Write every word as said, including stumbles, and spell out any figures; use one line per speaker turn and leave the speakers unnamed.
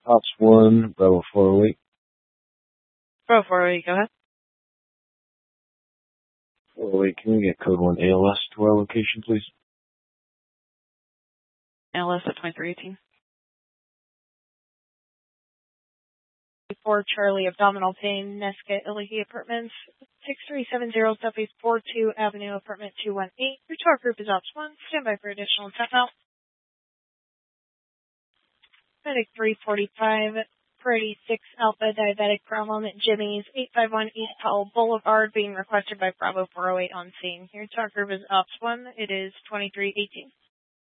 Ops one, Bravo four oh eight.
Bravo four oh eight, go ahead.
four oh eight, can we get code one A L S to our location, please?
A L S at twenty-three eighteen. four Charlie, abdominal pain, Nesca, Illahee Apartments, six three seven zero Southeast four two Avenue, Apartment two one eight. Your tour group is Ops one. Stand by for additional tap out. Medic three forty-five, Parade six Alpha, diabetic problem at Jimmy's, eight five one East Powell Boulevard, being requested by Bravo four oh eight on scene. Your tour group is Ops one. It is twenty-three eighteen.